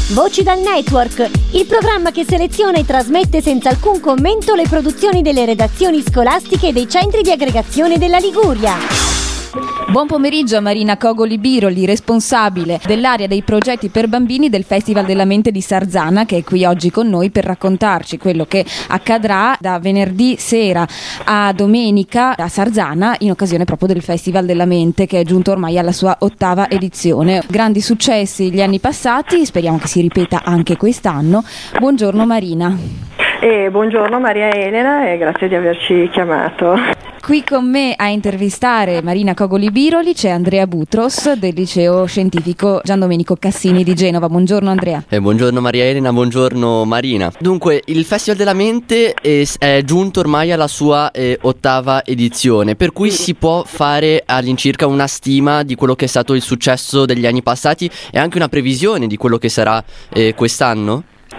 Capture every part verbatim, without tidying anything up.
Voci dal Network, il programma che seleziona e trasmette senza alcun commento le produzioni delle redazioni scolastiche e dei centri di aggregazione della Liguria. Buon pomeriggio a Marina Cogoli Biroli, responsabile dell'area dei progetti per bambini del Festival della Mente di Sarzana, che è qui oggi con noi per raccontarci quello che accadrà da venerdì sera a domenica a Sarzana in occasione proprio del Festival della Mente, che è giunto ormai alla sua ottava edizione. Grandi successi gli anni passati, speriamo che si ripeta anche quest'anno. Buongiorno Marina. Eh, buongiorno Maria Elena e grazie di averci chiamato. Qui con me a intervistare Marina Cogoli Biroli c'è Andrea Butros del liceo scientifico Gian Domenico Cassini di Genova. Buongiorno Andrea. Eh, buongiorno Maria Elena, buongiorno Marina. Dunque, il Festival della Mente è, è giunto ormai alla sua eh, ottava edizione, per cui si può fare all'incirca una stima di quello che è stato il successo degli anni passati e anche una previsione di quello che sarà eh, quest'anno?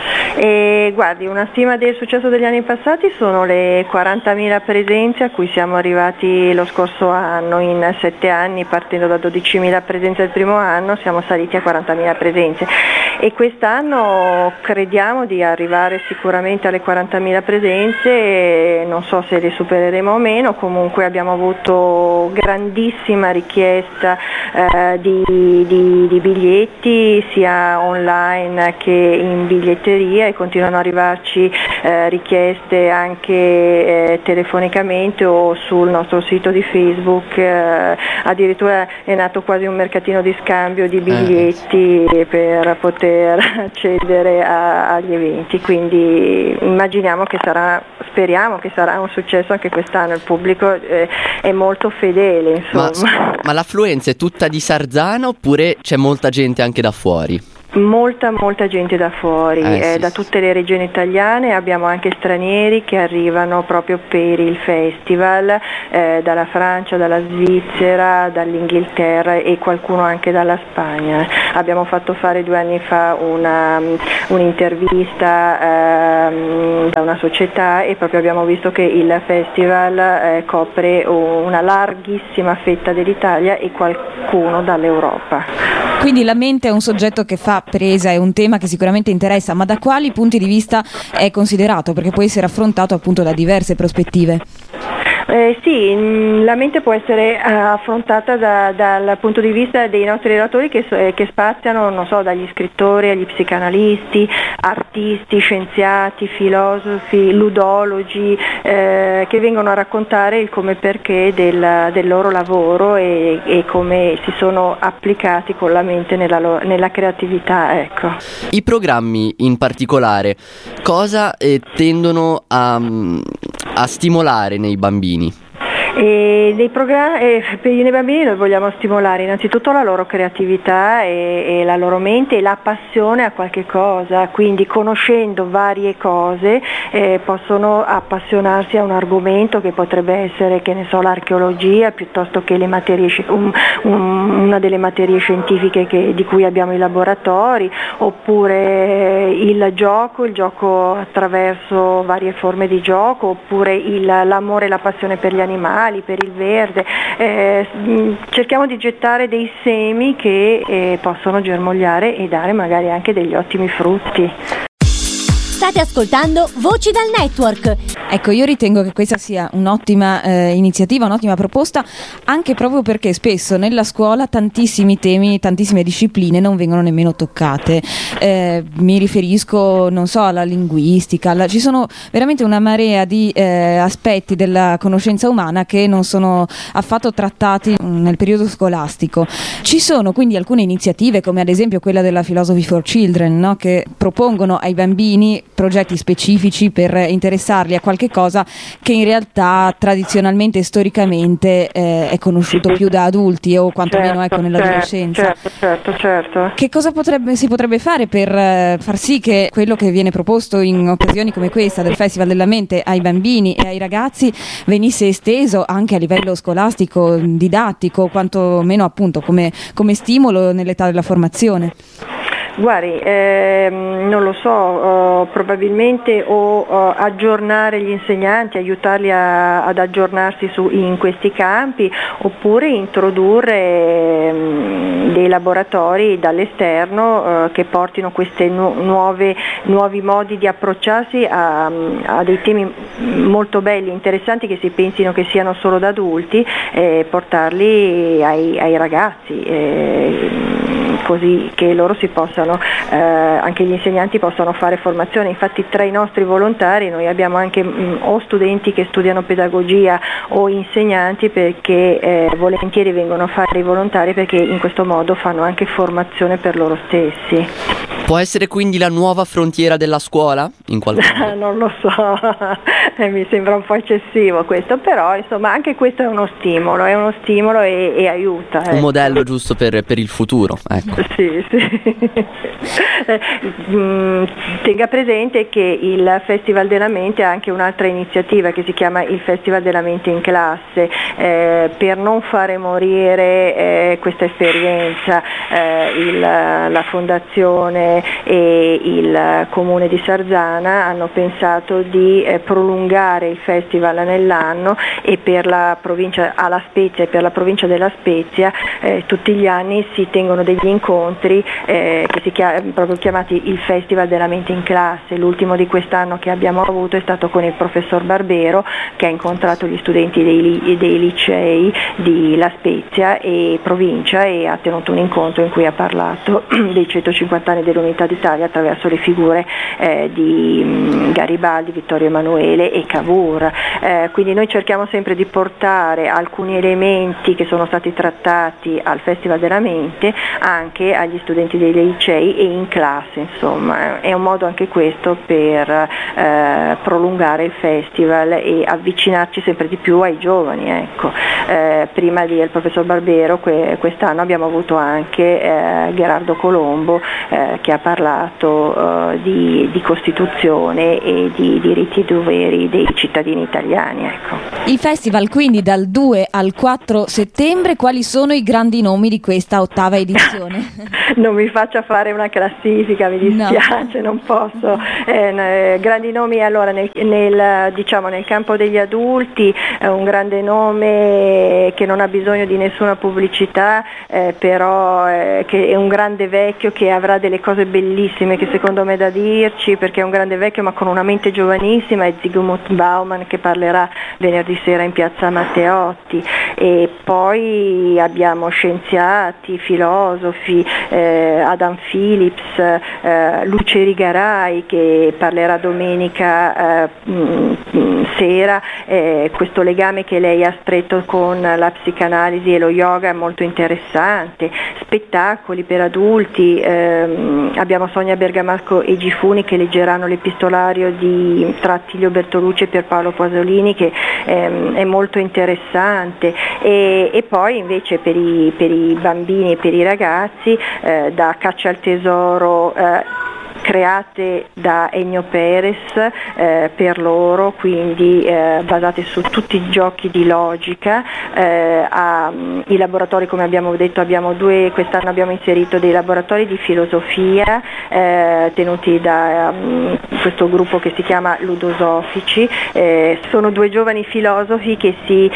E guardi, una stima del successo degli anni passati sono le quarantamila presenze a cui siamo arrivati lo scorso anno. In sette anni, partendo da dodicimila presenze il primo anno, siamo saliti a quarantamila presenze e quest'anno crediamo di arrivare sicuramente alle quarantamila presenze, non so se le supereremo o meno. Comunque abbiamo avuto grandissima richiesta eh, di, di, di biglietti sia online che in biglietteria, e continuano ad arrivarci eh, richieste anche eh, telefonicamente o sul nostro sito di Facebook. Eh, addirittura è nato quasi un mercatino di scambio di biglietti eh. per poter accedere a, agli eventi, quindi immaginiamo che sarà, speriamo che sarà un successo anche quest'anno. Il pubblico eh, è molto fedele, insomma. Ma, ma l'affluenza è tutta di Sarzana oppure c'è molta gente anche da fuori? Molta molta gente da fuori, eh, eh, sì, da sì. tutte le regioni italiane. Abbiamo anche stranieri che arrivano proprio per il festival, eh, dalla Francia, dalla Svizzera, dall'Inghilterra e qualcuno anche dalla Spagna. Abbiamo fatto fare due anni fa una, un'intervista eh, da una società e proprio abbiamo visto che il festival eh, copre una larghissima fetta dell'Italia e qualcuno dall'Europa. Quindi la mente è un soggetto che fa presa, è un tema che sicuramente interessa, ma da quali punti di vista è considerato? Perché può essere affrontato appunto da diverse prospettive. Eh, sì, la mente può essere uh, affrontata da, dal punto di vista dei nostri relatori che, eh, che spaziano, non so, dagli scrittori agli psicanalisti, artisti, scienziati, filosofi, ludologi, eh, che vengono a raccontare il come e perché del, del loro lavoro e, e come si sono applicati con la mente nella, lo, nella creatività. Ecco. I programmi in particolare cosa eh, tendono a, a stimolare nei bambini? E dei programmi, eh, per i bambini noi vogliamo stimolare innanzitutto la loro creatività e, e la loro mente e la passione a qualche cosa, quindi conoscendo varie cose eh, possono appassionarsi a un argomento che potrebbe essere, che ne so, l'archeologia piuttosto che le materie, un, un, una delle materie scientifiche che, di cui abbiamo i laboratori, oppure il gioco, il gioco attraverso varie forme di gioco, oppure il, l'amore e la passione per gli animali, per il verde. Eh, cerchiamo di gettare dei semi che eh, possono germogliare e dare magari anche degli ottimi frutti. State ascoltando Voci dal Network. Ecco, io ritengo che questa sia un'ottima eh, iniziativa, un'ottima proposta, anche proprio perché spesso nella scuola tantissimi temi, tantissime discipline non vengono nemmeno toccate. Eh, mi riferisco, non so, alla linguistica, alla, ci sono veramente una marea di eh, aspetti della conoscenza umana che non sono affatto trattati nel periodo scolastico. Ci sono quindi alcune iniziative, come ad esempio quella della Philosophy for Children, no? Che propongono ai bambini progetti specifici per interessarli a qualche cosa che in realtà tradizionalmente e storicamente eh, è conosciuto più da adulti o quantomeno certo, ecco nell'adolescenza. Certo, certo, certo. Che cosa potrebbe, si potrebbe fare per eh, far sì che quello che viene proposto in occasioni come questa del Festival della Mente ai bambini e ai ragazzi venisse esteso anche a livello scolastico, didattico, quantomeno appunto come, come stimolo nell'età della formazione? Guardi, ehm, non lo so, eh, probabilmente o eh, aggiornare gli insegnanti, aiutarli a, ad aggiornarsi su, in questi campi, oppure introdurre ehm, dei laboratori dall'esterno eh, che portino questi nu- nuove, nuovi modi di approcciarsi a, a dei temi molto belli, interessanti, che si pensino che siano solo da adulti, e portarli ai, ai ragazzi. Eh, così che loro si possano, eh, anche gli insegnanti possano fare formazione. Infatti tra i nostri volontari noi abbiamo anche mh, o studenti che studiano pedagogia o insegnanti, perché eh, volentieri vengono a fare i volontari, perché in questo modo fanno anche formazione per loro stessi. Può essere quindi la nuova frontiera della scuola? In qualche modo? Non lo so, mi sembra un po' eccessivo questo, però insomma anche questo è uno stimolo, è uno stimolo e, e aiuta. Un eh. modello giusto per, per il futuro, ecco. Sì, sì. Tenga presente che il Festival della Mente ha anche un'altra iniziativa che si chiama il Festival della Mente in classe, eh, per non fare morire eh, questa esperienza. Eh, il, la fondazione e il Comune di Sarzana hanno pensato di eh, prolungare il festival nell'anno, e per la provincia a La Spezia e per la provincia della Spezia eh, tutti gli anni si tengono degli incontri eh, che si chiam- proprio chiamati il Festival della Mente in classe. L'ultimo di quest'anno che abbiamo avuto è stato con il professor Barbero, che ha incontrato gli studenti dei, li- dei licei di La Spezia e provincia, e ha tenuto un incontro in cui ha parlato dei centocinquanta anni dell'Unità d'Italia attraverso le figure eh, di mh, Garibaldi, Vittorio Emanuele e Cavour. Eh, quindi noi cerchiamo sempre di portare alcuni elementi che sono stati trattati al Festival della Mente anche agli studenti dei licei e in classe, insomma è un modo anche questo per eh, prolungare il festival e avvicinarci sempre di più ai giovani, ecco. Eh, prima del professor Barbero que- quest'anno abbiamo avuto anche eh, Gerardo Colombo eh, che ha parlato eh, di, di Costituzione e di diritti e doveri dei cittadini italiani, ecco. Il festival quindi dal due al quattro settembre, quali sono i grandi nomi di questa ottava edizione? Non mi faccia fare una classifica, mi dispiace, no. Non posso. Eh, grandi nomi, allora nel, nel, diciamo, nel campo degli adulti eh, un grande nome che non ha bisogno di nessuna pubblicità, eh, però eh, che è un grande vecchio che avrà delle cose bellissime che secondo me da dirci, perché è un grande vecchio ma con una mente giovanissima, è Zygmunt Bauman, che parlerà venerdì sera in piazza Matteotti. E poi abbiamo scienziati, filosofi, eh, Adam Phillips, eh, Luce Rigarai, che parlerà domenica eh, mh, sera. Eh, questo legame che lei ha stretto con la psicanalisi e lo yoga è molto interessante. Spettacoli per adulti, ehm, abbiamo Sonia Bergamasco e Gifuni che leggeranno l'epistolario di tra Attilio Bertolucci e Pierpaolo Pasolini, che ehm, è molto interessante. E, e poi invece per i, per i bambini e per i ragazzi eh, da Caccia al tesoro eh, create da Ennio Perez eh, per loro, quindi eh, basate su tutti i giochi di logica. Eh, a, i laboratori, come abbiamo detto, abbiamo due, quest'anno abbiamo inserito dei laboratori di filosofia eh, tenuti da um, questo gruppo che si chiama Ludosofici. Eh, sono due giovani filosofi che si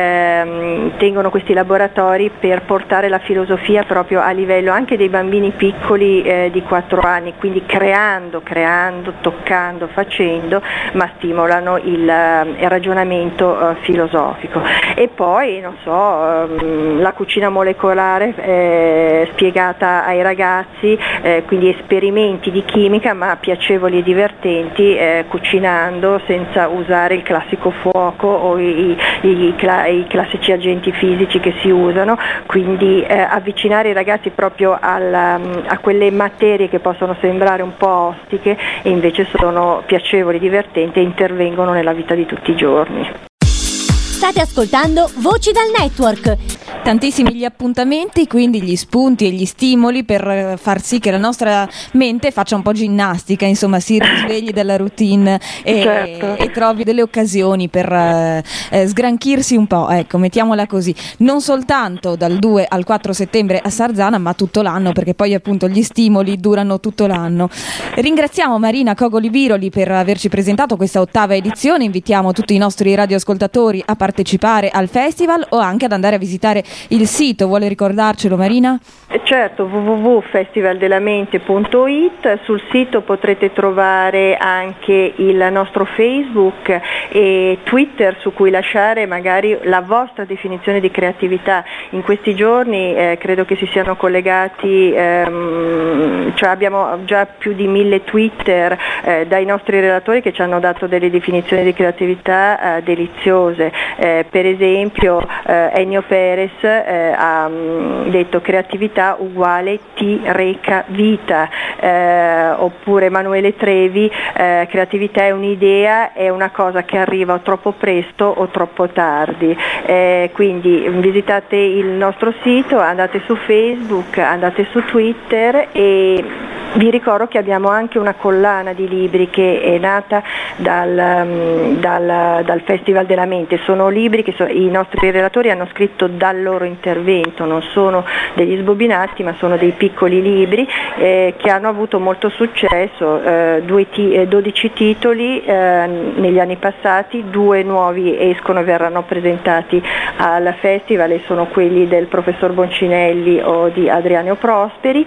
eh, tengono questi laboratori per portare la filosofia proprio a livello anche dei bambini piccoli eh, di quattro anni, quindi creando, creando, toccando, facendo, ma stimolano il, il ragionamento uh, filosofico. E poi, non so, um, la cucina molecolare eh, spiegata ai ragazzi, eh, quindi esperimenti di chimica ma piacevoli e divertenti, eh, cucinando senza usare il classico fuoco o i, i, i, i classici agenti fisici che si usano, quindi eh, avvicinare i ragazzi proprio alla, a quelle materie che possono sembrare un po' ostiche e invece sono piacevoli, divertenti e intervengono nella vita di tutti i giorni. State ascoltando Voci dal Network. Tantissimi gli appuntamenti, quindi gli spunti e gli stimoli per far sì che la nostra mente faccia un po' ginnastica, insomma si risvegli dalla routine e, certo. e trovi delle occasioni per eh, sgranchirsi un po', ecco, mettiamola così, non soltanto dal due al quattro settembre a Sarzana, ma tutto l'anno, perché poi appunto gli stimoli durano tutto l'anno. Ringraziamo Marina Cogoli-Biroli per averci presentato questa ottava edizione, invitiamo tutti i nostri radioascoltatori a partecipare al festival o anche ad andare a visitare il sito. Vuole ricordarcelo Marina? Certo, w w w punto festival della mente punto i t. Sul sito potrete trovare anche il nostro Facebook e Twitter su cui lasciare magari la vostra definizione di creatività. In questi giorni eh, credo che si siano collegati, ehm, cioè abbiamo già più di mille Twitter eh, dai nostri relatori che ci hanno dato delle definizioni di creatività eh, deliziose. Eh, per esempio eh, Ennio Perez eh, ha mh, detto creatività uguale ti reca vita, eh, oppure Emanuele Trevi, eh, creatività è un'idea, è una cosa che arriva o troppo presto o troppo tardi, eh, quindi visitate il nostro sito, andate su Facebook, andate su Twitter e vi ricordo che abbiamo anche una collana di libri che è nata dal, dal, dal Festival della Mente. Sono libri che so, i nostri relatori hanno scritto dal loro intervento, non sono degli sbobinati ma sono dei piccoli libri eh, che hanno avuto molto successo, eh, due ti, eh, dodici titoli eh, negli anni passati, due nuovi escono e verranno presentati al Festival e sono quelli del professor Boncinelli o di Adriano Prosperi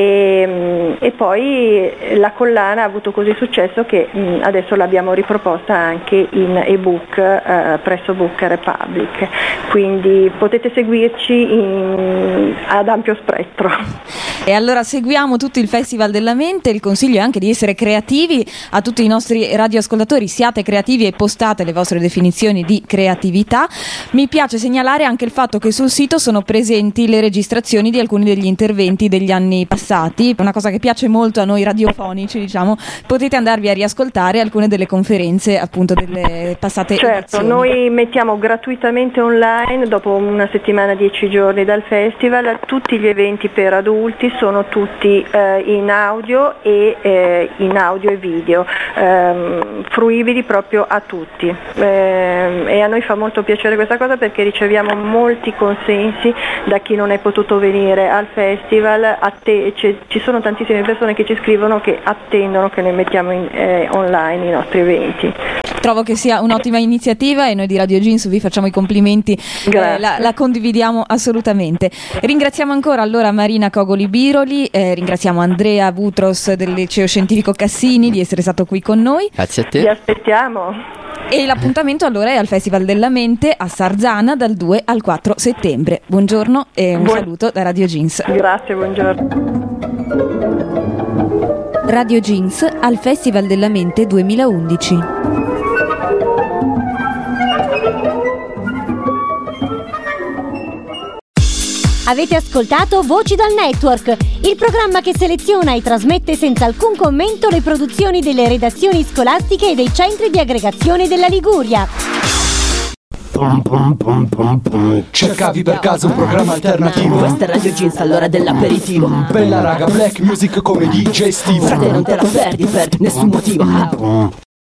e, e poi la collana ha avuto così successo che mh, adesso l'abbiamo riproposta anche in ebook eh, presso Book Republic, quindi potete seguirci in, ad ampio spettro. E allora seguiamo tutto il Festival della Mente, il consiglio è anche di essere creativi. A tutti i nostri radioascoltatori, siate creativi e postate le vostre definizioni di creatività. Mi piace segnalare anche il fatto che sul sito sono presenti le registrazioni di alcuni degli interventi degli anni passati, una cosa che piace molto a noi radiofonici, diciamo, potete andarvi a riascoltare alcune delle conferenze appunto delle passate certo, edizioni. Noi mettiamo gratuitamente online, dopo una settimana, dieci giorni dal festival, tutti gli eventi per adulti sono tutti eh, in audio e eh, in audio e video, ehm, fruibili proprio a tutti, eh, e a noi fa molto piacere questa cosa perché riceviamo molti consensi da chi non è potuto venire al festival. Atte- ci sono tantissime persone che ci scrivono che attendono che noi mettiamo in, eh, online i nostri eventi. Trovo che sia un'ottima iniziativa e noi di Radio Jeans vi facciamo i complimenti, eh, la, la condividiamo assolutamente. Ringraziamo ancora allora Marina Cogoli-Biroli, eh, ringraziamo Andrea Butros del Liceo Scientifico Cassini di essere stato qui con noi. Grazie a te. Vi aspettiamo. E l'appuntamento allora è al Festival della Mente a Sarzana dal due al quattro settembre. Buongiorno e un Buon... saluto da Radio Jeans. Grazie, buongiorno. Radio Jeans al Festival della Mente duemilaundici. Avete ascoltato Voci dal Network, il programma che seleziona e trasmette senza alcun commento le produzioni delle redazioni scolastiche e dei centri di aggregazione della Liguria. Pum, pum, pum, pum, pum. Cercavi per caso un programma alternativo? Questa è Radio Jeans all'ora dell'aperitivo. Bella raga, black music come D J Steve. Frate, non te la perdi per nessun motivo.